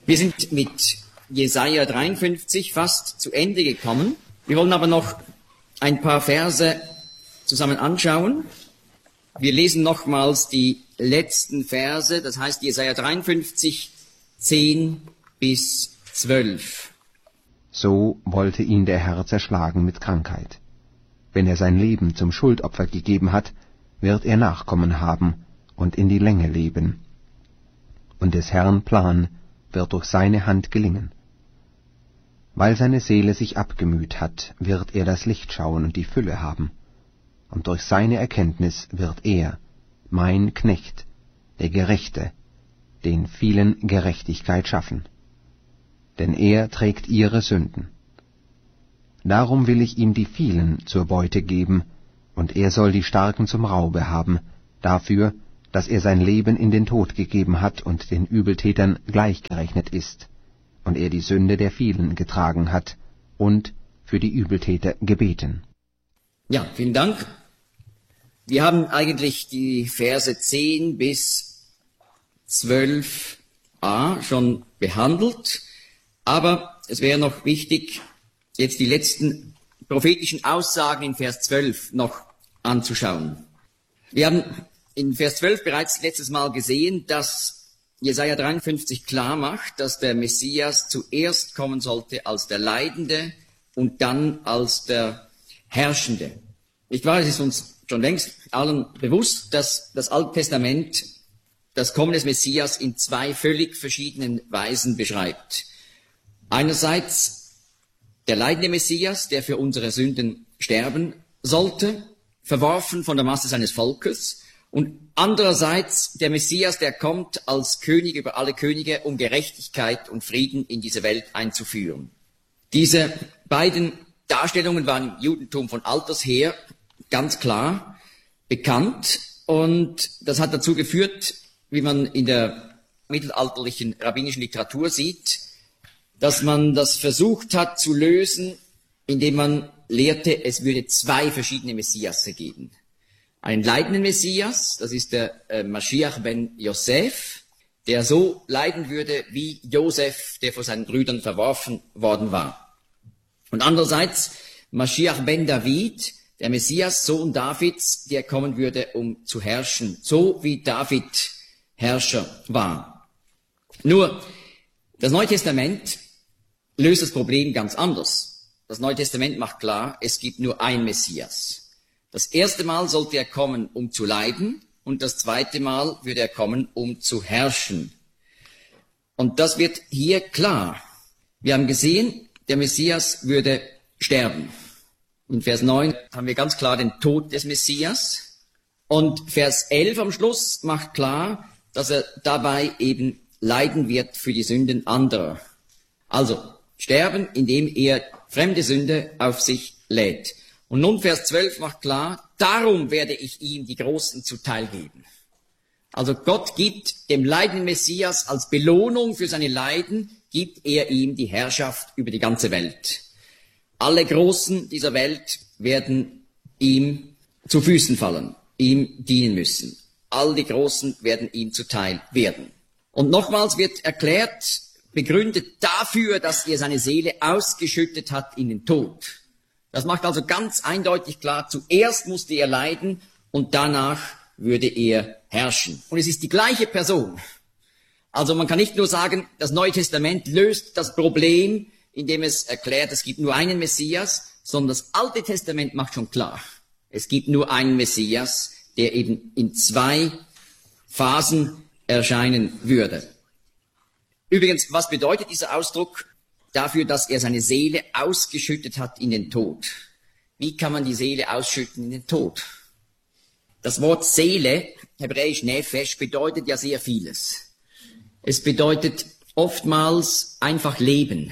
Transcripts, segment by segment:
Wir sind mit Jesaja 53 fast zu Ende gekommen. Wir wollen aber noch ein paar Verse zusammen anschauen. Wir lesen nochmals die letzten Verse, das heißt Jesaja 53, 10 bis 12. So wollte ihn der Herr zerschlagen mit Krankheit. Wenn er sein Leben zum Schuldopfer gegeben hat, wird er Nachkommen haben und in die Länge leben. Und des Herrn Plan wird durch seine Hand gelingen. Weil seine Seele sich abgemüht hat, wird er das Licht schauen und die Fülle haben. Und durch seine Erkenntnis wird er, mein Knecht, der Gerechte, den vielen Gerechtigkeit schaffen. Denn er trägt ihre Sünden. Darum will ich ihm die vielen zur Beute geben, und er soll die Starken zum Raube haben, dafür, dass er sein Leben in den Tod gegeben hat und den Übeltätern gleichgerechnet ist, und er die Sünde der vielen getragen hat und für die Übeltäter gebeten. Ja, vielen Dank. Wir haben eigentlich die Verse 10 bis 12a schon behandelt, aber es wäre noch wichtig, jetzt die letzten prophetischen Aussagen in Vers 12 noch anzuschauen. Wir haben in Vers 12 bereits letztes Mal gesehen, dass Jesaja 53 klar macht, dass der Messias zuerst kommen sollte als der Leidende und dann als der Herrschende. Nicht wahr? Es ist uns schon längst allen bewusst, dass das Alte Testament das Kommen des Messias in zwei völlig verschiedenen Weisen beschreibt. Einerseits der leidende Messias, der für unsere Sünden sterben sollte, verworfen von der Masse seines Volkes, und andererseits der Messias, der kommt als König über alle Könige, um Gerechtigkeit und Frieden in diese Welt einzuführen. Diese beiden Darstellungen waren im Judentum von alters her ganz klar bekannt, und das hat dazu geführt, wie man in der mittelalterlichen rabbinischen Literatur sieht, dass man das versucht hat zu lösen, indem man lehrte, es würde zwei verschiedene Messiasse geben. Einen leidenden Messias, das ist der Mashiach ben Yosef, der so leiden würde wie Josef, der von seinen Brüdern verworfen worden war. Und andererseits Mashiach ben David, der Messias, Sohn Davids, der kommen würde, um zu herrschen, so wie David Herrscher war. Nur, das Neue Testament löst das Problem ganz anders. Das Neue Testament macht klar, es gibt nur ein Messias. Das erste Mal sollte er kommen, um zu leiden, und das zweite Mal würde er kommen, um zu herrschen. Und das wird hier klar. Wir haben gesehen, der Messias würde sterben. In Vers 9 haben wir ganz klar den Tod des Messias. Und Vers 11 am Schluss macht klar, dass er dabei eben leiden wird für die Sünden anderer. Also sterben, indem er fremde Sünde auf sich lädt. Und nun Vers 12 macht klar, darum werde ich ihm die Großen zuteil geben. Also Gott gibt dem leidenden Messias als Belohnung für seine Leiden, gibt er ihm die Herrschaft über die ganze Welt. Alle Großen dieser Welt werden ihm zu Füßen fallen, ihm dienen müssen. All die Großen werden ihm zuteil werden. Und nochmals wird erklärt, begründet dafür, dass er seine Seele ausgeschüttet hat in den Tod. Das macht also ganz eindeutig klar, zuerst musste er leiden und danach würde er herrschen. Und es ist die gleiche Person. Also man kann nicht nur sagen, das Neue Testament löst das Problem, indem es erklärt, es gibt nur einen Messias, sondern das Alte Testament macht schon klar, es gibt nur einen Messias, der eben in zwei Phasen erscheinen würde. Übrigens, was bedeutet dieser Ausdruck dafür, dass er seine Seele ausgeschüttet hat in den Tod? Wie kann man die Seele ausschütten in den Tod? Das Wort Seele, hebräisch Nefesh, bedeutet ja sehr vieles. Es bedeutet oftmals einfach Leben.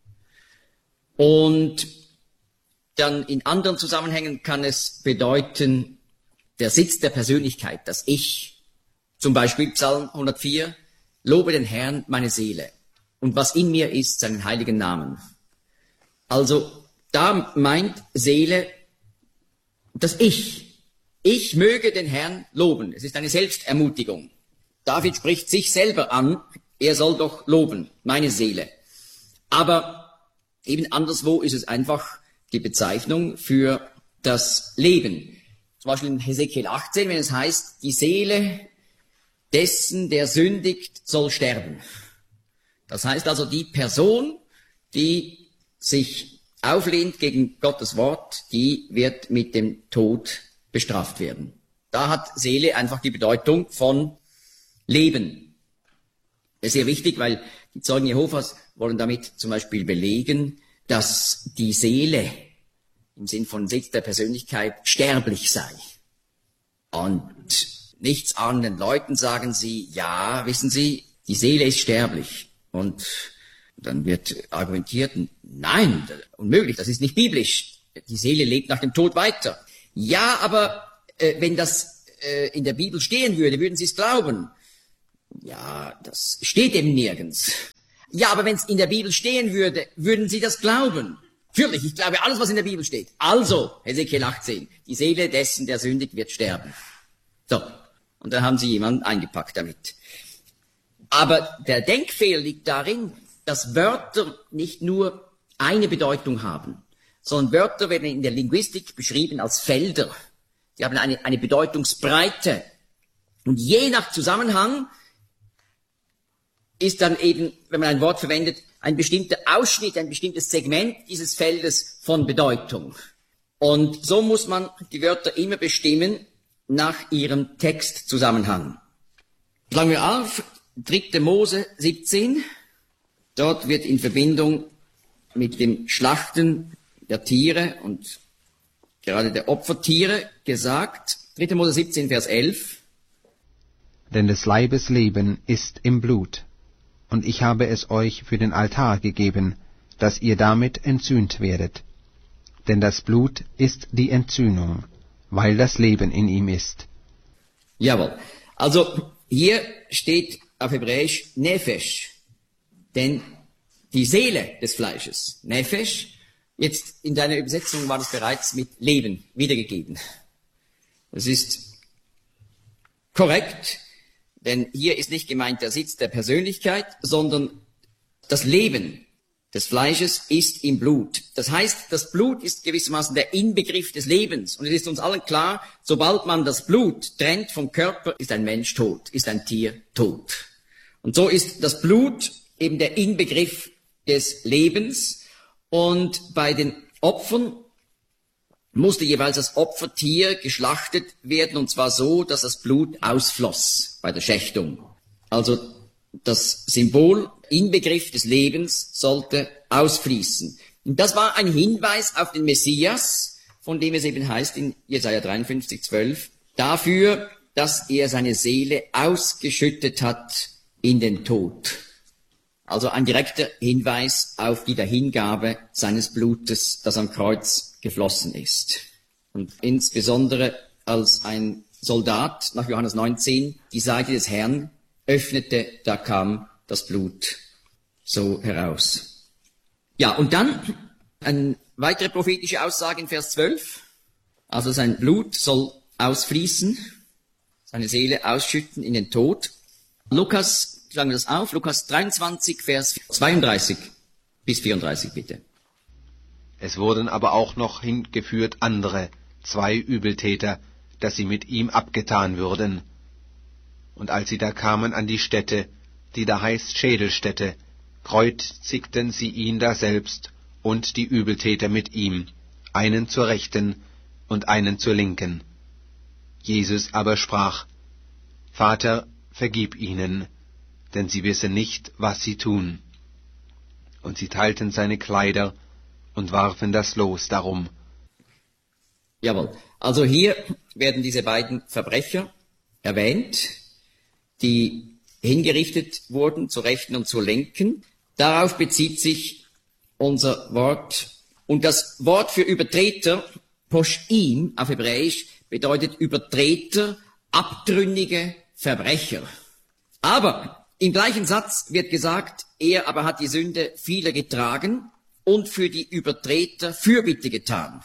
Und dann in anderen Zusammenhängen kann es bedeuten, der Sitz der Persönlichkeit, das Ich. Zum Beispiel Psalm 104, lobe den Herrn, meine Seele, und was in mir ist, seinen heiligen Namen. Also da meint Seele das Ich. Ich möge den Herrn loben. Es ist eine Selbstermutigung. David spricht sich selber an er soll doch loben, meine Seele. Aber eben anderswo ist es einfach die Bezeichnung für das Leben. Zum Beispiel in Hesekiel 18, wenn es heißt, die Seele dessen, der sündigt, soll sterben. Das heißt also, die Person, die sich auflehnt gegen Gottes Wort, die wird mit dem Tod bestraft werden. Da hat Seele einfach die Bedeutung von Leben. Das ist sehr wichtig, weil die Zeugen Jehovas wollen damit zum Beispiel belegen, dass die Seele im Sinn von Sitz der Persönlichkeit sterblich sei. Und nichts ahnenden Leuten sagen sie, ja, wissen Sie, die Seele ist sterblich. Und dann wird argumentiert, nein, unmöglich, das ist nicht biblisch. Die Seele lebt nach dem Tod weiter. Ja, aber wenn das in der Bibel stehen würde, würden Sie es glauben. Ja, das steht eben nirgends. Ja, aber wenn es in der Bibel stehen würde, würden Sie das glauben. Natürlich, ich glaube alles, was in der Bibel steht. Also, Hesekiel 18, die Seele dessen, der sündigt, wird sterben. So, und dann haben Sie jemanden eingepackt damit. Aber der Denkfehler liegt darin, dass Wörter nicht nur eine Bedeutung haben, sondern Wörter werden in der Linguistik beschrieben als Felder. Die haben eine Bedeutungsbreite. Und je nach Zusammenhang ist dann eben, wenn man ein Wort verwendet, ein bestimmter Ausschnitt, ein bestimmtes Segment dieses Feldes von Bedeutung. Und so muss man die Wörter immer bestimmen nach ihrem Textzusammenhang. Schlagen wir auf, 3. Mose 17. Dort wird in Verbindung mit dem Schlachten der Tiere und gerade der Opfertiere gesagt, 3. Mose 17, Vers 11. Denn des Leibes Leben ist im Blut, und ich habe es euch für den Altar gegeben, dass ihr damit entsühnt werdet. Denn das Blut ist die Entsühnung, weil das Leben in ihm ist. Jawohl. Also hier steht auf Hebräisch Nefesh, denn die Seele des Fleisches, Nefesh, jetzt in deiner Übersetzung war das bereits mit Leben wiedergegeben. Das ist korrekt, denn hier ist nicht gemeint der Sitz der Persönlichkeit, sondern das Leben des Fleisches ist im Blut. Das heißt, das Blut ist gewissermaßen der Inbegriff des Lebens. Und es ist uns allen klar, sobald man das Blut trennt vom Körper, ist ein Mensch tot, ist ein Tier tot. Und so ist das Blut eben der Inbegriff des Lebens. Und bei den Opfern musste jeweils das Opfertier geschlachtet werden, und zwar so, dass das Blut ausfloss bei der Schächtung. Also das Symbol, Inbegriff des Lebens, sollte ausfließen. Und das war ein Hinweis auf den Messias, von dem es eben heißt in Jesaja 53, 12, dafür, dass er seine Seele ausgeschüttet hat in den Tod. Also ein direkter Hinweis auf die Dahingabe seines Blutes, das am Kreuz geflossen ist. Und insbesondere als ein Soldat nach Johannes 19 die Seite des Herrn öffnete, da kam das Blut so heraus. Ja, und dann eine weitere prophetische Aussage in Vers 12. Also sein Blut soll ausfließen, seine Seele ausschütten in den Tod. Lukas, schlagen wir das auf, Lukas 23, Vers 32 bis 34 bitte. Es wurden aber auch noch hingeführt andere, 2 Übeltäter, dass sie mit ihm abgetan würden. Und als sie da kamen an die Stätte, die da heißt Schädelstätte, kreuzigten sie ihn daselbst und die Übeltäter mit ihm, einen zur Rechten und einen zur Linken. Jesus aber sprach, Vater, vergib ihnen, denn sie wissen nicht, was sie tun. Und sie teilten seine Kleider und warfen das Los darum. Jawohl. Also hier werden diese beiden Verbrecher erwähnt, die hingerichtet wurden, zur Rechten und zur Linken. Darauf bezieht sich unser Wort. Und das Wort für Übertreter, Poschim auf Hebräisch, bedeutet Übertreter, abtrünnige Verbrecher. Aber im gleichen Satz wird gesagt, er aber hat die Sünde vieler getragen und für die Übertreter Fürbitte getan.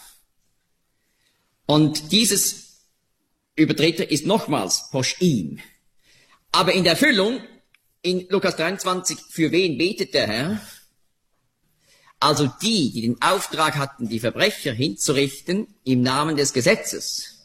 Und dieses Übertreter ist nochmals Poschim. Aber in der Erfüllung in Lukas 23, für wen betet der Herr? Also die den Auftrag hatten, die Verbrecher hinzurichten im Namen des Gesetzes,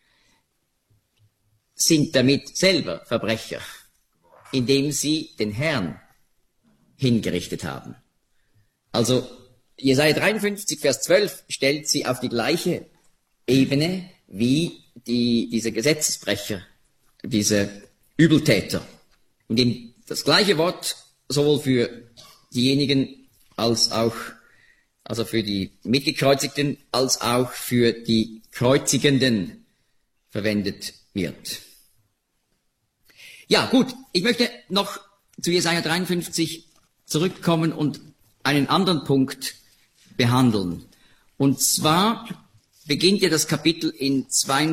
sind damit selber Verbrecher, indem sie den Herrn hingerichtet haben. Also Jesaja 53, Vers 12 stellt sie auf die gleiche Ebene wie diese Gesetzesbrecher, diese Übeltäter, indem das gleiche Wort sowohl für diejenigen als auch, also für die Mitgekreuzigten, als auch für die Kreuzigenden verwendet wird. Ja, gut, ich möchte noch zu Jesaja 53 zurückkommen und einen anderen Punkt behandeln. Und zwar beginnt ja das Kapitel in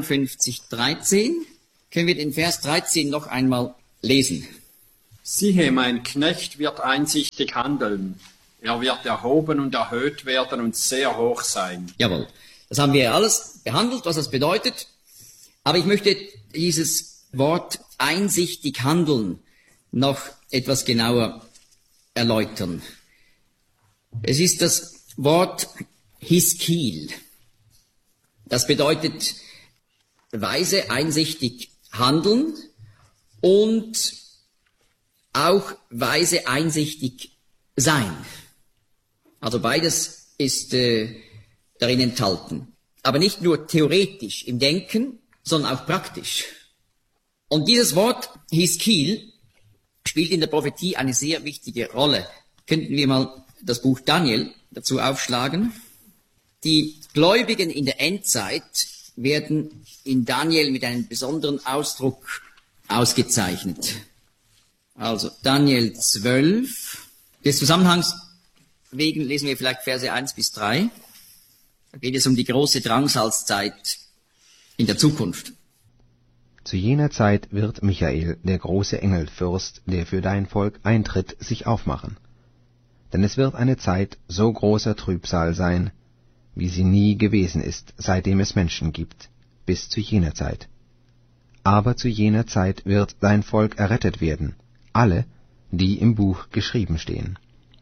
52,13. Können wir den Vers 13 noch einmal lesen? Siehe, mein Knecht wird einsichtig handeln. Er wird erhoben und erhöht werden und sehr hoch sein. Jawohl, das haben wir ja alles behandelt, was das bedeutet. Aber ich möchte dieses Wort einsichtig handeln noch etwas genauer erläutern. Es ist das Wort Hiskil. Das bedeutet weise, einsichtig handeln und auch weise, einsichtig sein. Also beides ist darin enthalten. Aber nicht nur theoretisch im Denken, sondern auch praktisch. Und dieses Wort Hiskil spielt in der Prophetie eine sehr wichtige Rolle. Könnten wir mal das Buch Daniel dazu aufschlagen? Die Gläubigen in der Endzeit werden in Daniel mit einem besonderen Ausdruck ausgezeichnet. Also Daniel 12. Des Zusammenhangs wegen lesen wir vielleicht Verse 1 bis 3. Da geht es um die große Drangsalzzeit in der Zukunft. Zu jener Zeit wird Michael, der große Engelfürst, der für dein Volk eintritt, sich aufmachen. Denn es wird eine Zeit so großer Trübsal sein, wie sie nie gewesen ist, seitdem es Menschen gibt, bis zu jener Zeit. Aber zu jener Zeit wird dein Volk errettet werden, alle, die im Buch geschrieben stehen.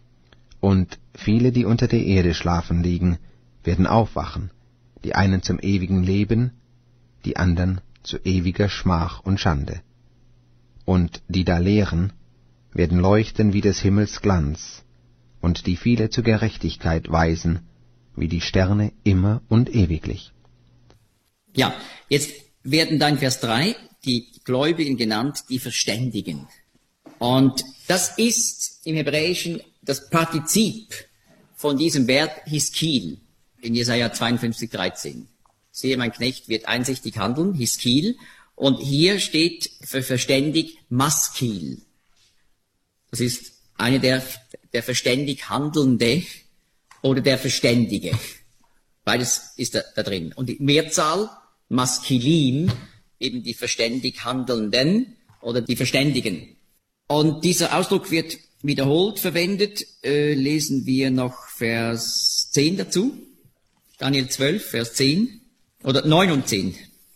Und viele, die unter der Erde schlafen liegen, werden aufwachen, die einen zum ewigen Leben, die andern zu ewiger Schmach und Schande. Und die da lehren, werden leuchten wie des Himmels Glanz, und die viele zur Gerechtigkeit weisen, wie die Sterne immer und ewiglich. Ja, jetzt werden da in Vers 3 die Gläubigen genannt, die Verständigen. Und das ist im Hebräischen das Partizip von diesem Verb Hiskil in Jesaja 52,13. Sehe, mein Knecht wird einsichtig handeln, Hiskil. Und hier steht für verständig Maskil. Das ist eine der verständig Handelnde oder der Verständige. Beides ist da drin. Und die Mehrzahl, Maskilim, eben die verständig Handelnden oder die Verständigen. Und dieser Ausdruck wird wiederholt verwendet. Lesen wir noch Vers 10 dazu. Daniel 12, Vers 10 oder 9 und 10.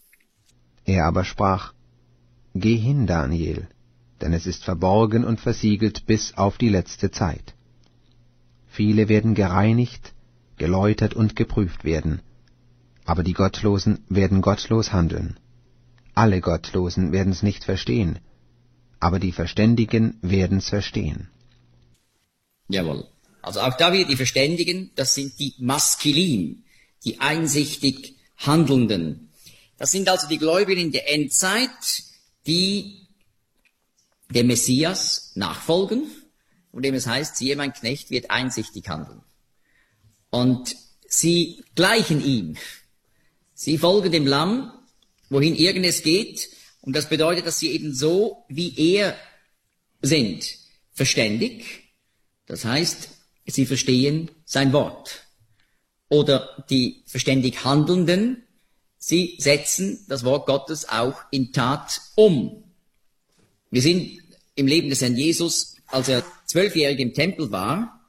Er aber sprach, Geh hin, Daniel, denn es ist verborgen und versiegelt bis auf die letzte Zeit. Viele werden gereinigt, geläutert und geprüft werden, aber die Gottlosen werden gottlos handeln. Alle Gottlosen werden's nicht verstehen, aber die Verständigen werden's verstehen. Jawohl. Also auch da wieder die Verständigen, das sind die Maskilim, die einsichtig Handelnden. Das sind also die Gläubigen in der Endzeit, die dem Messias nachfolgen, von dem es heißt, siehe, mein Knecht wird einsichtig handeln. Und sie gleichen ihm. Sie folgen dem Lamm, wohin irgend es geht. Und das bedeutet, dass sie eben so wie er sind, verständig. Das heißt, sie verstehen sein Wort. Oder die verständig Handelnden, sie setzen das Wort Gottes auch in Tat um. Wir sind im Leben des Herrn Jesus, als er 12-jährig im Tempel war,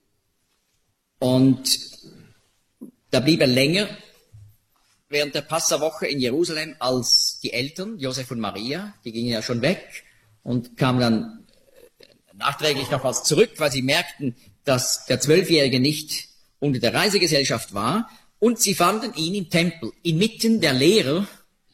und da blieb er länger während der Passawoche in Jerusalem als die Eltern, Josef und Maria, die gingen ja schon weg und kamen dann nachträglich nochmals zurück, weil sie merkten, dass der 12-Jährige nicht unter der Reisegesellschaft war, und sie fanden ihn im Tempel, inmitten der Lehrer,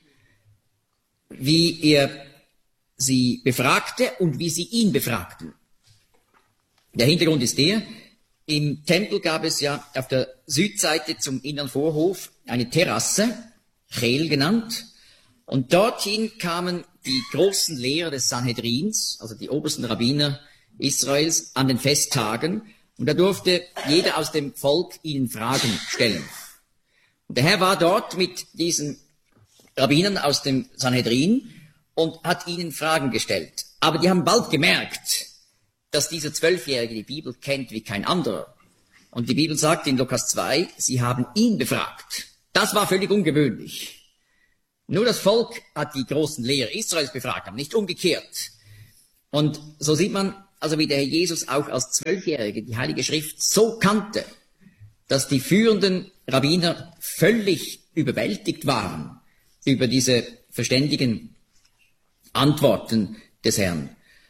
wie er sie befragte und wie sie ihn befragten. Der Hintergrund ist der: Im Tempel gab es ja auf der Südseite zum inneren Vorhof eine Terrasse, Chel genannt, und dorthin kamen die großen Lehrer des Sanhedrins, also die obersten Rabbiner Israels, an den Festtagen, und da durfte jeder aus dem Volk ihnen Fragen stellen. Und der Herr war dort mit diesen Rabbinern aus dem Sanhedrin und hat ihnen Fragen gestellt. Aber die haben bald gemerkt, dass dieser 12-Jährige die Bibel kennt wie kein anderer. Und die Bibel sagt in Lukas 2, sie haben ihn befragt. Das war völlig ungewöhnlich. Nur das Volk hat die großen Lehrer Israels befragt, aber nicht umgekehrt. Und so sieht man also, wie der Herr Jesus auch als 12-Jährige die Heilige Schrift so kannte, dass die führenden Rabbiner völlig überwältigt waren über diese verständigen Antworten des Herrn.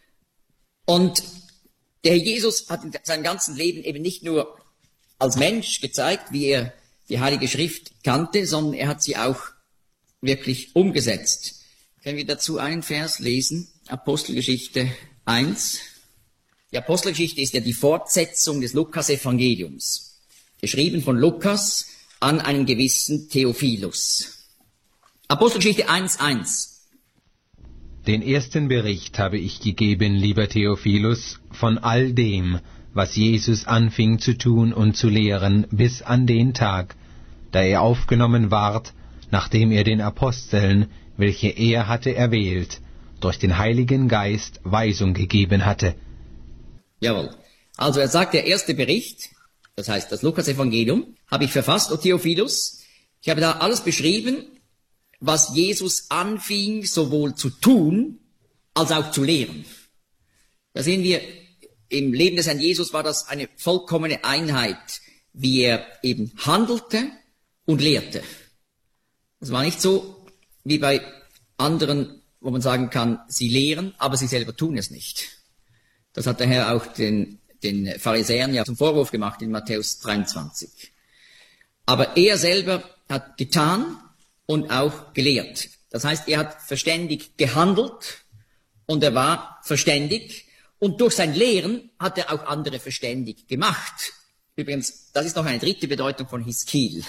Und der Herr Jesus hat in seinem ganzen Leben eben nicht nur als Mensch gezeigt, wie er die Heilige Schrift kannte, sondern er hat sie auch wirklich umgesetzt. Können wir dazu einen Vers lesen? Apostelgeschichte 1. Die Apostelgeschichte ist ja die Fortsetzung des Lukas-Evangeliums, geschrieben von Lukas an einen gewissen Theophilus. Apostelgeschichte 1,1. Den ersten Bericht habe ich gegeben, lieber Theophilus, von all dem, was Jesus anfing zu tun und zu lehren, bis an den Tag, da er aufgenommen ward, nachdem er den Aposteln, welche er hatte erwählt, durch den Heiligen Geist Weisung gegeben hatte. Jawohl. Also er sagt, der erste Bericht, das heißt das Lukas-Evangelium, habe ich verfasst, O Theophilus. Ich habe da alles beschrieben, was Jesus anfing, sowohl zu tun, als auch zu lehren. Da sehen wir, im Leben des Herrn Jesus war das eine vollkommene Einheit, wie er eben handelte und lehrte. Es war nicht so wie bei anderen, wo man sagen kann, sie lehren, aber sie selber tun es nicht. Das hat der Herr auch den Pharisäern ja zum Vorwurf gemacht in Matthäus 23. Aber er selber hat getan und auch gelehrt. Das heißt, er hat verständig gehandelt und er war verständig, und durch sein Lehren hat er auch andere verständig gemacht. Übrigens, das ist noch eine dritte Bedeutung von Hiskil.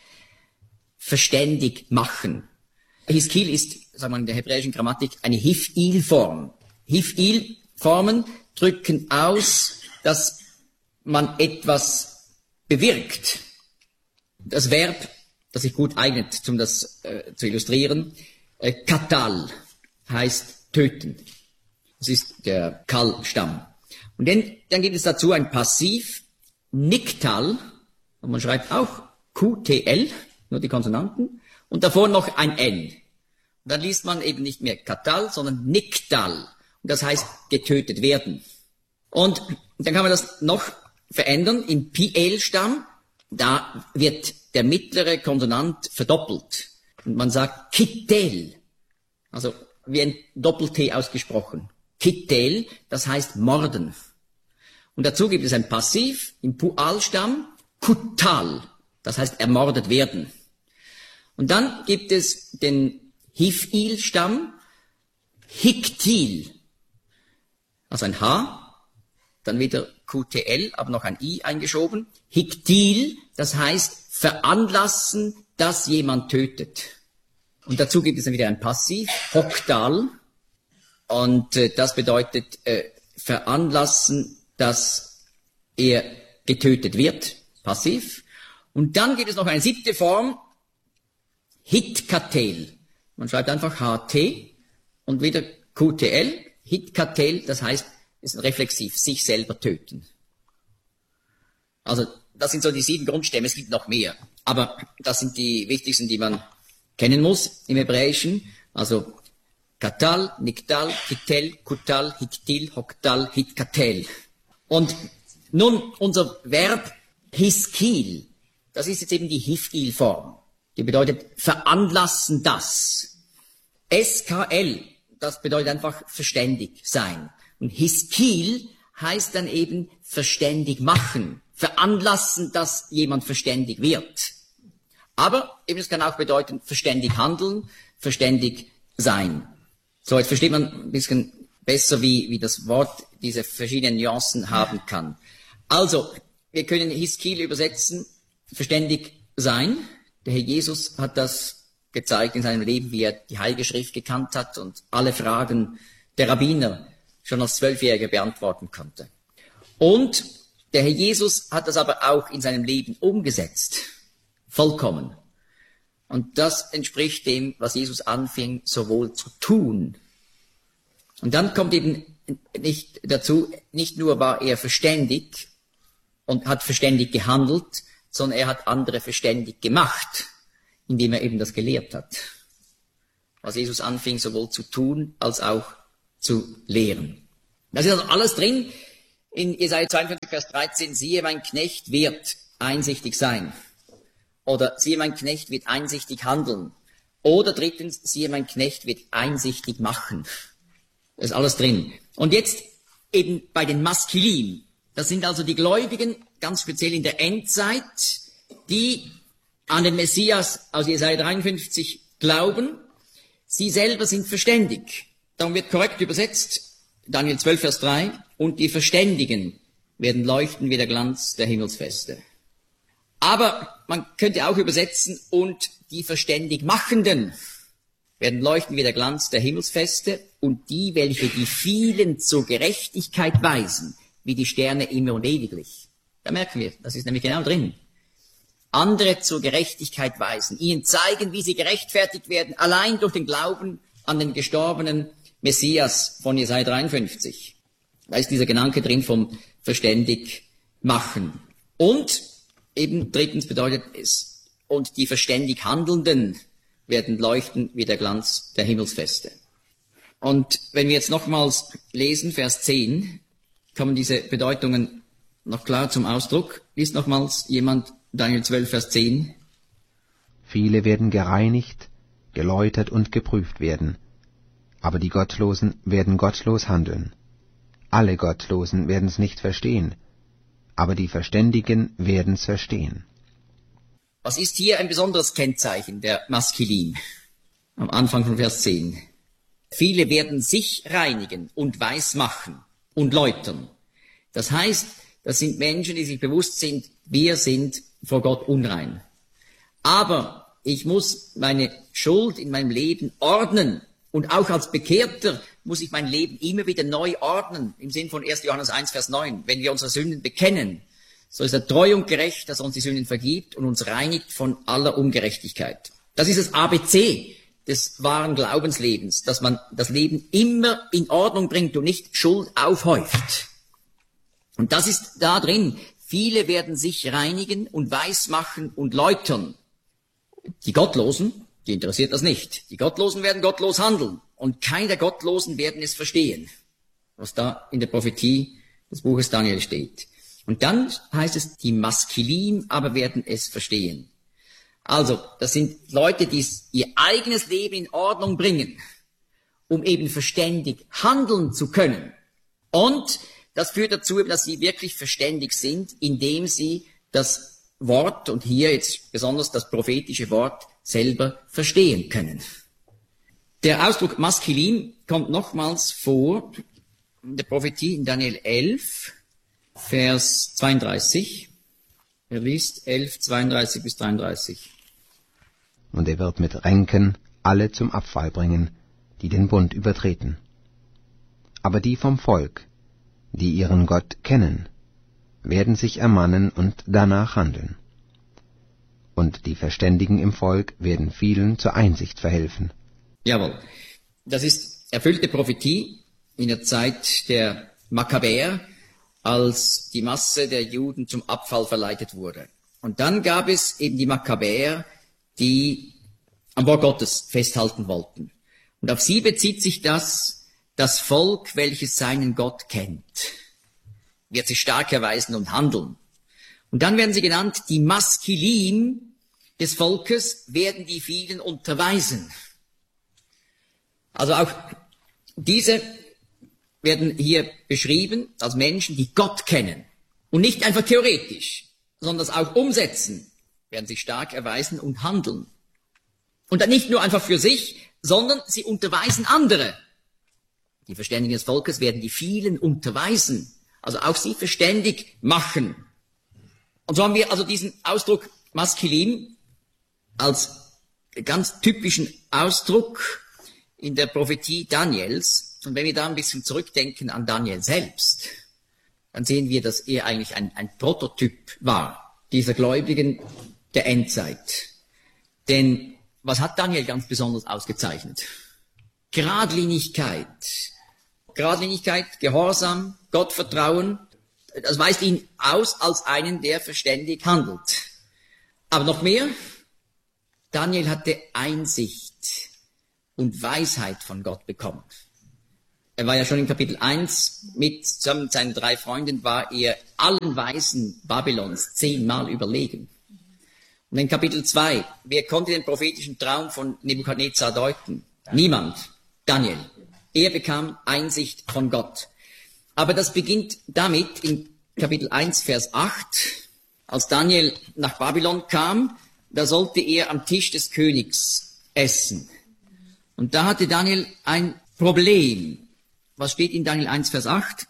Verständig machen. Hiskil ist, sagen wir in der hebräischen Grammatik, eine Hifil-Form. Hifil-Formen drücken aus, dass man etwas bewirkt. Das Verb, das sich gut eignet, um das zu illustrieren, katal, heißt töten. Das ist der Kal-Stamm. Und dann gibt es dazu ein Passiv, Niktal, und man schreibt auch QTL, nur die Konsonanten, und davor noch ein N. Und dann liest man eben nicht mehr Katal, sondern Niktal. Und das heißt getötet werden. Und dann kann man das noch verändern. Im PL-Stamm, da wird der mittlere Konsonant verdoppelt. Und man sagt Kittel. Also wie ein Doppel-T ausgesprochen. Kittel, das heißt morden. Und dazu gibt es ein Passiv im Pual-Stamm, Kutal. Das heißt ermordet werden. Und dann gibt es den Hifil-Stamm, Hiktil. Also ein H, dann wieder QTL, aber noch ein I eingeschoben. Hiktil, das heißt veranlassen, dass jemand tötet. Und dazu gibt es dann wieder ein Passiv, Hoktal. Und das bedeutet veranlassen, dass er getötet wird. Passiv. Und dann gibt es noch eine siebte Form, Hitkatel. Man schreibt einfach HT und wieder QTL. Hitkatel, das heißt, ist ein Reflexiv, sich selber töten. Also das sind so die 7 Grundstämme, es gibt noch mehr. Aber das sind die wichtigsten, die man kennen muss im Hebräischen. Also Katal, Niktal, Kitel, Kutal, Hiktil, Hoktal, Hitkatel. Und nun unser Verb Hiskil, das ist jetzt eben die Hifil-Form. Die bedeutet veranlassen das. SKL, das bedeutet einfach verständig sein. Und Hiskil heißt dann eben verständig machen, veranlassen, dass jemand verständig wird. Aber eben es kann auch bedeuten verständig handeln, verständig sein. So, jetzt versteht man ein bisschen besser, wie das Wort diese verschiedenen Nuancen haben kann. Also, wir können Hiskil übersetzen, verständig sein. Der Herr Jesus hat das gezeigt in seinem Leben, wie er die Heilige Schrift gekannt hat und alle Fragen der Rabbiner schon als 12-Jähriger beantworten konnte. Und der Herr Jesus hat das aber auch in seinem Leben umgesetzt. Vollkommen. Und das entspricht dem, was Jesus anfing, sowohl zu tun. Und dann kommt eben nicht dazu, nicht nur war er verständig und hat verständig gehandelt, sondern er hat andere verständig gemacht, indem er eben das gelehrt hat. Was Jesus anfing, sowohl zu tun, als auch zu lehren. Das ist also alles drin in Jesaja 52, Vers 13. Siehe, mein Knecht wird einsichtig sein. Oder siehe, mein Knecht wird einsichtig handeln. Oder drittens, siehe, mein Knecht wird einsichtig machen. Das ist alles drin. Und jetzt eben bei den Maskilim. Das sind also die Gläubigen, ganz speziell in der Endzeit, die an den Messias aus Jesaja 53 glauben. Sie selber sind verständig. Darum wird korrekt übersetzt, Daniel 12, Vers 3, und die Verständigen werden leuchten wie der Glanz der Himmelsfeste. Aber man könnte auch übersetzen, und die Verständigmachenden werden leuchten wie der Glanz der Himmelsfeste, und die, welche die vielen zur Gerechtigkeit weisen, wie die Sterne immer und ewiglich. Da merken wir, das ist nämlich genau drin. Andere zur Gerechtigkeit weisen, ihnen zeigen, wie sie gerechtfertigt werden, allein durch den Glauben an den gestorbenen Messias von Jesaja 53. Da ist dieser Gedanke drin vom verständig machen. Und eben drittens bedeutet es, und die verständig Handelnden werden leuchten wie der Glanz der Himmelsfeste. Und wenn wir jetzt nochmals lesen, Vers 10, kommen diese Bedeutungen noch klar zum Ausdruck. Liest nochmals jemand Daniel 12, Vers 10. Viele werden gereinigt, geläutert und geprüft werden, aber die Gottlosen werden gottlos handeln. Alle Gottlosen werden es nicht verstehen, aber die Verständigen werden es verstehen. Was ist hier ein besonderes Kennzeichen der Maskilim? Am Anfang von Vers 10. Viele werden sich reinigen und weiß machen und läutern. Das heißt, das sind Menschen, die sich bewusst sind, wir sind vor Gott unrein. Aber ich muss meine Schuld in meinem Leben ordnen. Und auch als Bekehrter muss ich mein Leben immer wieder neu ordnen. Im Sinn von 1. Johannes 1, Vers 9. Wenn wir unsere Sünden bekennen, so ist er treu und gerecht, dass er uns die Sünden vergibt und uns reinigt von aller Ungerechtigkeit. Das ist das ABC des wahren Glaubenslebens, dass man das Leben immer in Ordnung bringt und nicht Schuld aufhäuft. Und das ist da drin. Viele werden sich reinigen und weismachen und läutern. Die Gottlosen, die interessiert das nicht. Die Gottlosen werden gottlos handeln. Und keine der Gottlosen werden es verstehen, was da in der Prophetie des Buches Daniel steht. Und dann heißt es, die Maskilim aber werden es verstehen. Also, das sind Leute, die ihr eigenes Leben in Ordnung bringen, um eben verständig handeln zu können. Und das führt dazu, dass sie wirklich verständig sind, indem sie das Wort, und hier jetzt besonders das prophetische Wort, selber verstehen können. Der Ausdruck Maskilim kommt nochmals vor in der Prophetie in Daniel 11, Vers 32. Er liest 11, 32 bis 33. Und er wird mit Ränken alle zum Abfall bringen, die den Bund übertreten. Aber die vom Volk, die ihren Gott kennen, werden sich ermannen und danach handeln. Und die Verständigen im Volk werden vielen zur Einsicht verhelfen. Jawohl. Das ist erfüllte Prophetie in der Zeit der Makkabäer, als die Masse der Juden zum Abfall verleitet wurde. Und dann gab es eben die Makkabäer, die am Wort Gottes festhalten wollten. Und auf sie bezieht sich das Volk, welches seinen Gott kennt, wird sich stark erweisen und handeln. Und dann werden sie genannt, die Maskilim des Volkes werden die vielen unterweisen. Also auch diese werden hier beschrieben als Menschen, die Gott kennen. Und nicht einfach theoretisch, sondern das auch umsetzen, werden sich stark erweisen und handeln. Und dann nicht nur einfach für sich, sondern sie unterweisen andere. Die Verständigen des Volkes werden die vielen unterweisen, also auch sie verständig machen. Und so haben wir also diesen Ausdruck Maskilim als ganz typischen Ausdruck in der Prophetie Daniels. Und wenn wir da ein bisschen zurückdenken an Daniel selbst, dann sehen wir, dass er eigentlich ein Prototyp war, dieser Gläubigen der Endzeit. Denn was hat Daniel ganz besonders ausgezeichnet? Geradlinigkeit, Gehorsam, Gottvertrauen, das weist ihn aus als einen, der verständig handelt. Aber noch mehr, Daniel hatte Einsicht und Weisheit von Gott bekommen. Er war ja schon in Kapitel 1 zusammen mit seinen 3 Freunden, war er allen Weisen Babylons 10-mal überlegen. Und in Kapitel 2, wer konnte den prophetischen Traum von Nebukadnezar deuten? Niemand. Daniel. Er bekam Einsicht von Gott. Aber das beginnt damit in Kapitel 1, Vers 8, als Daniel nach Babylon kam, da sollte er am Tisch des Königs essen. Und da hatte Daniel ein Problem. Was steht in Daniel 1, Vers 8?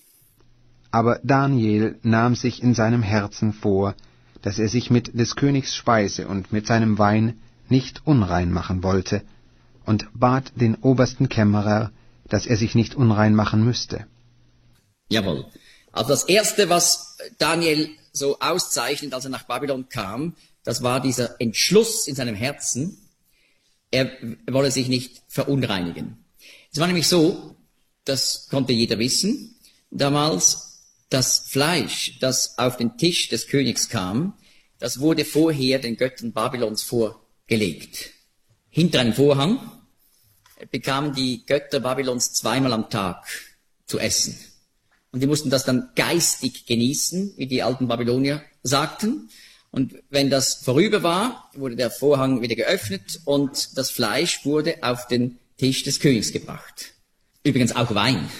Aber Daniel nahm sich in seinem Herzen vor, dass er sich mit des Königs Speise und mit seinem Wein nicht unrein machen wollte, und bat den obersten Kämmerer, dass er sich nicht unrein machen müsste. Jawohl. Also das Erste, was Daniel so auszeichnet, als er nach Babylon kam, das war dieser Entschluss in seinem Herzen, er wolle sich nicht verunreinigen. Es war nämlich so, das konnte jeder wissen, damals, das Fleisch, das auf den Tisch des Königs kam, das wurde vorher den Göttern Babylons vorgelegt. Hinter einem Vorhang bekamen die Götter Babylons 2-mal am Tag zu essen. Und die mussten das dann geistig genießen, wie die alten Babylonier sagten. Und wenn das vorüber war, wurde der Vorhang wieder geöffnet und das Fleisch wurde auf den Tisch des Königs gebracht. Übrigens auch Wein.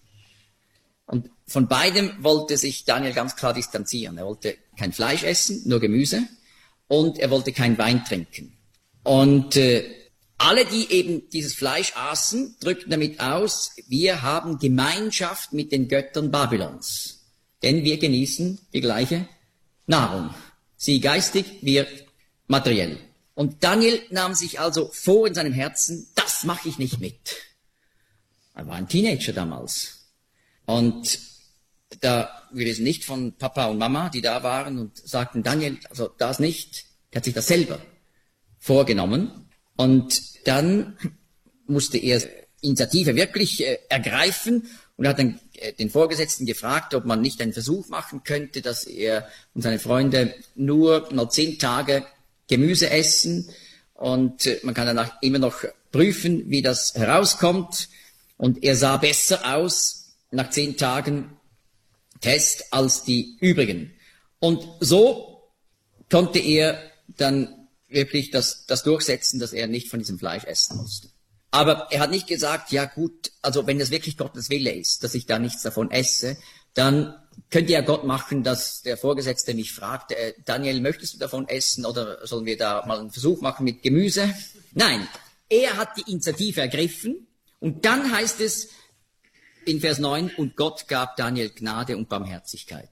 Und von beidem wollte sich Daniel ganz klar distanzieren. Er wollte kein Fleisch essen, nur Gemüse, und er wollte kein Wein trinken. Und alle, die eben dieses Fleisch aßen, drückten damit aus, wir haben Gemeinschaft mit den Göttern Babylons. Denn wir genießen die gleiche Nahrung. Sie geistig, wir materiell. Und Daniel nahm sich also vor in seinem Herzen, das mache ich nicht mit. Er war ein Teenager damals. Und da, wir lesen nicht von Papa und Mama, die da waren und sagten, Daniel, also das nicht. Er hat sich das selber vorgenommen. Und dann musste er Initiative wirklich ergreifen und hat dann den Vorgesetzten gefragt, ob man nicht einen Versuch machen könnte, dass er und seine Freunde nur mal 10 Tage Gemüse essen und man kann danach immer noch prüfen, wie das herauskommt. Und er sah besser aus nach 10 Tagen Test als die übrigen. Und so konnte er dann wirklich das durchsetzen, dass er nicht von diesem Fleisch essen musste. Aber er hat nicht gesagt, ja gut, also wenn das wirklich Gottes Wille ist, dass ich da nichts davon esse, dann könnte ja Gott machen, dass der Vorgesetzte mich fragt, Daniel, möchtest du davon essen oder sollen wir da mal einen Versuch machen mit Gemüse? Nein, er hat die Initiative ergriffen und dann heißt es in Vers 9, und Gott gab Daniel Gnade und Barmherzigkeit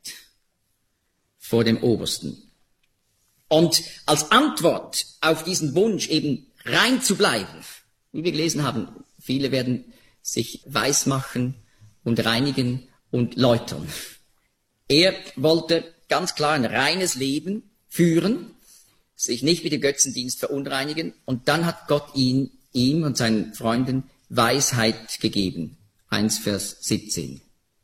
vor dem Obersten. Und als Antwort auf diesen Wunsch, eben rein zu bleiben, wie wir gelesen haben, viele werden sich weismachen und reinigen und läutern. Er wollte ganz klar ein reines Leben führen, sich nicht mit dem Götzendienst verunreinigen, und dann hat Gott ihm und seinen Freunden Weisheit gegeben. 1 Vers 17.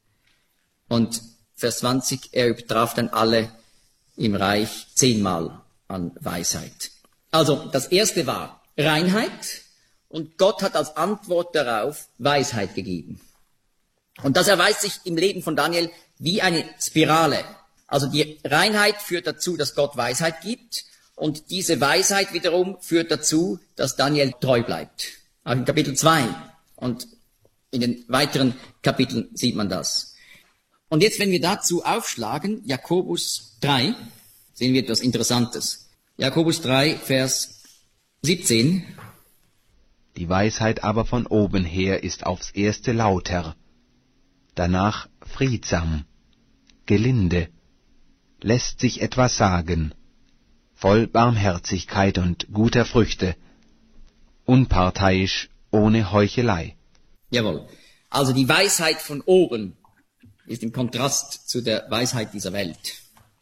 Und Vers 20, er übertraf dann alle im Reich 10-mal an Weisheit. Also das erste war Reinheit und Gott hat als Antwort darauf Weisheit gegeben. Und das erweist sich im Leben von Daniel wie eine Spirale. Also die Reinheit führt dazu, dass Gott Weisheit gibt und diese Weisheit wiederum führt dazu, dass Daniel treu bleibt. Auch in Kapitel 2 und In den weiteren Kapiteln sieht man das. Und jetzt, wenn wir dazu aufschlagen, Jakobus 3, sehen wir etwas Interessantes. Jakobus 3, Vers 17. Die Weisheit aber von oben her ist aufs erste lauter, danach friedsam, gelinde, lässt sich etwas sagen, voll Barmherzigkeit und guter Früchte, unparteiisch, ohne Heuchelei. Jawohl. Also die Weisheit von oben ist im Kontrast zu der Weisheit dieser Welt.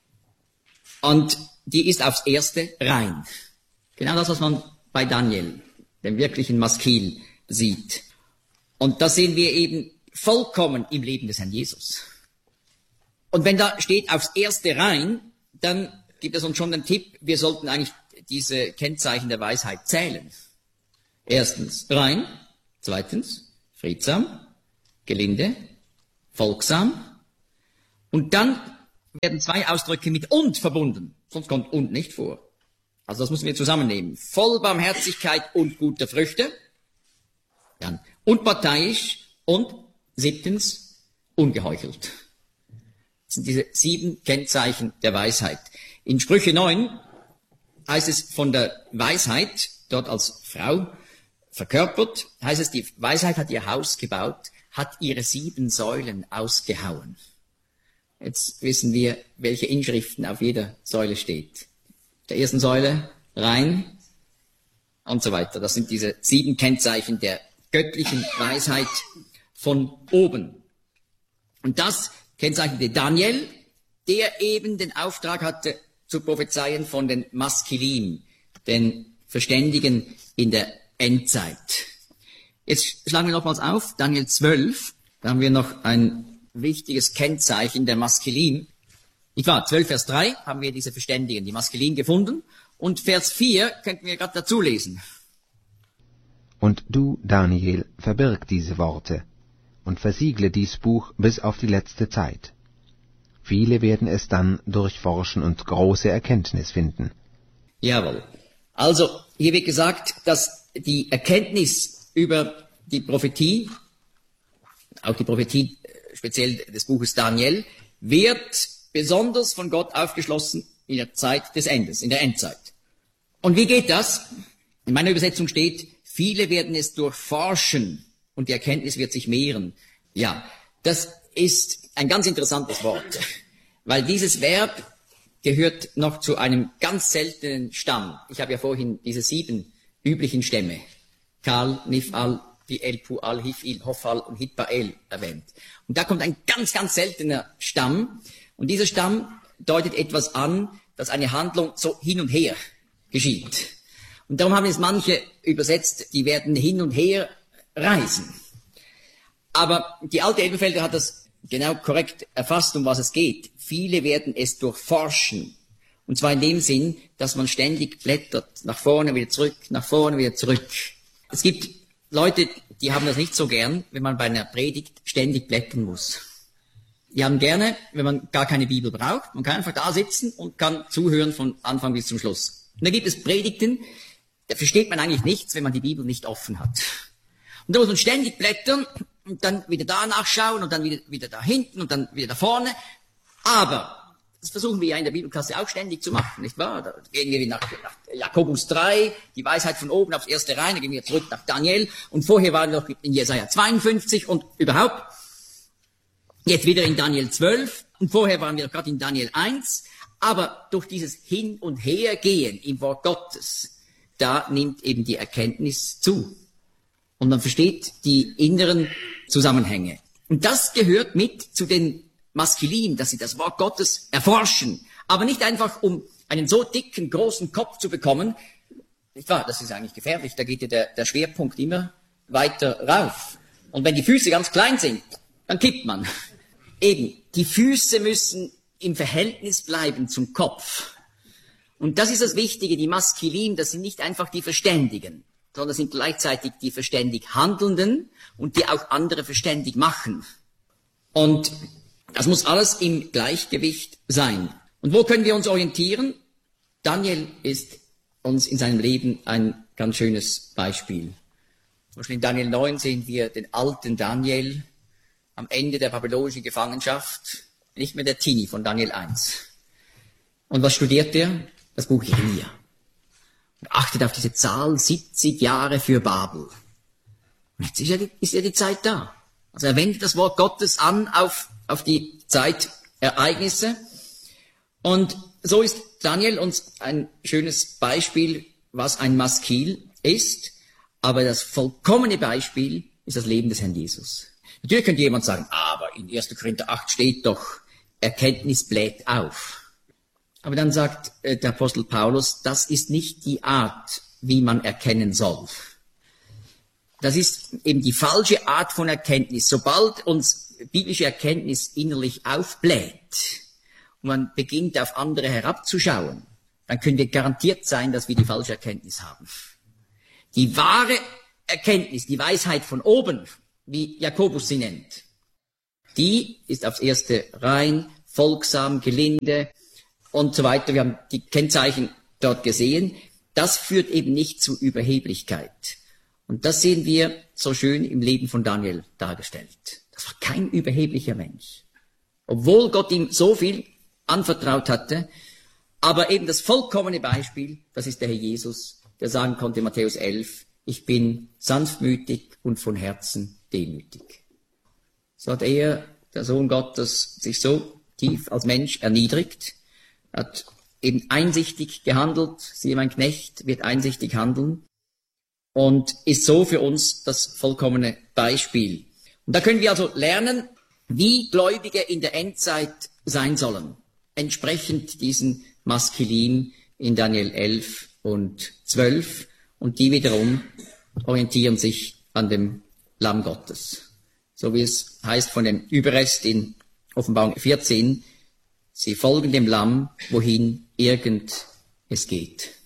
Und die ist aufs Erste rein. Genau das, was man bei Daniel, dem wirklichen Maskil, sieht. Und das sehen wir eben vollkommen im Leben des Herrn Jesus. Und wenn da steht aufs Erste rein, dann gibt es uns schon den Tipp, wir sollten eigentlich diese Kennzeichen der Weisheit zählen. Erstens rein, zweitens friedsam, gelinde, folgsam. Und dann werden zwei Ausdrücke mit und verbunden, sonst kommt und nicht vor. Also das müssen wir zusammennehmen. Voll Barmherzigkeit und guter Früchte. Dann unparteiisch und siebtens ungeheuchelt. Das sind diese 7 Kennzeichen der Weisheit. In Sprüche 9 heißt es von der Weisheit, dort als Frau verkörpert, heißt es, die Weisheit hat ihr Haus gebaut, hat ihre 7 Säulen ausgehauen. Jetzt wissen wir, welche Inschriften auf jeder Säule steht. Der ersten Säule rein und so weiter. Das sind diese 7 Kennzeichen der göttlichen Weisheit von oben. Und das kennzeichnete Daniel, der eben den Auftrag hatte, zu prophezeien von den Maskilim, den Verständigen in der Endzeit. Jetzt schlagen wir nochmals auf, Daniel 12, da haben wir noch ein wichtiges Kennzeichen der Maskilim. Nicht wahr? 12 Vers 3 haben wir diese Verständigen, die Maskilim, gefunden. Und Vers 4 könnten wir gerade dazu lesen. Und du, Daniel, verbirg diese Worte und versiegle dies Buch bis auf die letzte Zeit. Viele werden es dann durchforschen und große Erkenntnis finden. Jawohl. Also, hier wird gesagt, dass die Erkenntnis über die Prophetie, auch die Prophetie speziell des Buches Daniel, wird besonders von Gott aufgeschlossen in der Zeit des Endes, in der Endzeit. Und wie geht das? In meiner Übersetzung steht, viele werden es durchforschen und die Erkenntnis wird sich mehren. Ja, das ist ein ganz interessantes Wort, weil dieses Verb gehört noch zu einem ganz seltenen Stamm. Ich habe ja vorhin diese 7 üblichen Stämme, Kal, Nifal, Piel, Pual, Hifil, Hofal und Hitpael erwähnt. Und da kommt ein ganz, ganz seltener Stamm. Und dieser Stamm deutet etwas an, dass eine Handlung so hin und her geschieht. Und darum haben es manche übersetzt, die werden hin und her reisen. Aber die alte Elberfelder hat das genau korrekt erfasst, um was es geht. Viele werden es durchforschen. Und zwar in dem Sinn, dass man ständig blättert, nach vorne, wieder zurück, nach vorne, wieder zurück. Es gibt Leute, die haben das nicht so gern, wenn man bei einer Predigt ständig blättern muss. Die haben gerne, wenn man gar keine Bibel braucht, man kann einfach da sitzen und kann zuhören von Anfang bis zum Schluss. Und da gibt es Predigten, da versteht man eigentlich nichts, wenn man die Bibel nicht offen hat. Und da muss man ständig blättern und dann wieder da nachschauen und dann wieder da hinten und dann wieder da vorne. Aber das versuchen wir ja in der Bibelklasse auch ständig zu machen, nicht wahr? Da gehen wir nach Jakobus 3, die Weisheit von oben aufs Erste rein, dann gehen wir zurück nach Daniel und vorher waren wir noch in Jesaja 52 und überhaupt jetzt wieder in Daniel 12 und vorher waren wir gerade in Daniel 1, aber durch dieses Hin- und Hergehen im Wort Gottes, da nimmt eben die Erkenntnis zu. Und man versteht die inneren Zusammenhänge. Und das gehört mit zu den Maskilim, dass sie das Wort Gottes erforschen. Aber nicht einfach, um einen so dicken, großen Kopf zu bekommen. Nicht wahr? Das ist eigentlich gefährlich. Da geht ja der Schwerpunkt immer weiter rauf. Und wenn die Füße ganz klein sind, dann kippt man. Eben, die Füße müssen im Verhältnis bleiben zum Kopf. Und das ist das Wichtige, die Maskilim, das sind nicht einfach die Verständigen, sondern sind gleichzeitig die verständig Handelnden und die auch andere verständig machen. Und das muss alles im Gleichgewicht sein. Und wo können wir uns orientieren? Daniel ist uns in seinem Leben ein ganz schönes Beispiel. Zum Beispiel in Daniel 9 sehen wir den alten Daniel am Ende der babylonischen Gefangenschaft, nicht mehr der Teenie von Daniel 1. Und was studiert er? Das Buch Jeremia. Und achtet auf diese Zahl, 70 Jahre für Babel. Und jetzt ist ja die Zeit da. Also er wendet das Wort Gottes an auf die Zeitereignisse. Und so ist Daniel uns ein schönes Beispiel, was ein Maskil ist. Aber das vollkommene Beispiel ist das Leben des Herrn Jesus. Natürlich könnte jemand sagen, aber in 1. Korinther 8 steht doch, Erkenntnis bläht auf. Aber dann sagt der Apostel Paulus, das ist nicht die Art, wie man erkennen soll. Das ist eben die falsche Art von Erkenntnis. Sobald uns biblische Erkenntnis innerlich aufbläht und man beginnt auf andere herabzuschauen, dann können wir garantiert sein, dass wir die falsche Erkenntnis haben. Die wahre Erkenntnis, die Weisheit von oben, wie Jakobus sie nennt, die ist aufs Erste rein, folgsam, gelinde und so weiter. Wir haben die Kennzeichen dort gesehen. Das führt eben nicht zu Überheblichkeit. Und das sehen wir so schön im Leben von Daniel dargestellt. Das war kein überheblicher Mensch. Obwohl Gott ihm so viel anvertraut hatte, aber eben das vollkommene Beispiel, das ist der Herr Jesus, der sagen konnte, Matthäus 11, ich bin sanftmütig und von Herzen demütig. So hat er, der Sohn Gottes, sich so tief als Mensch erniedrigt, hat eben einsichtig gehandelt, siehe mein Knecht wird einsichtig handeln und ist so für uns das vollkommene Beispiel. Und da können wir also lernen, wie Gläubige in der Endzeit sein sollen, entsprechend diesen Maskilim in Daniel 11 und 12 und die wiederum orientieren sich an dem Lamm Gottes. So wie es heißt von dem Überrest in Offenbarung 14, sie folgen dem Lamm, wohin irgend es geht.